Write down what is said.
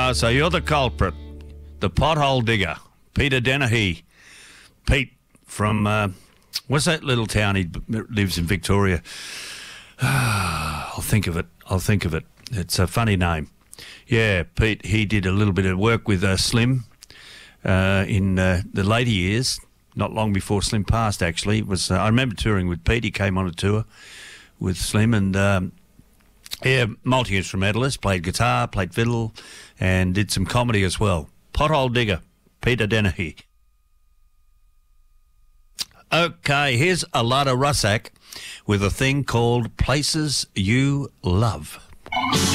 So you're the culprit, the pothole digger, Peter Dennehy. Pete from, what's that little town he lives in Victoria? I'll think of it. It's a funny name. Yeah, Pete, he did a little bit of work with Slim in the later years, not long before Slim passed, actually. It was I remember touring with Pete. He came on a tour with Slim and, multi-instrumentalist, played guitar, played fiddle, and did some comedy as well. Pothole digger, Peter Dennehy. Okay, here's Alada Russack with a thing called Places You Love.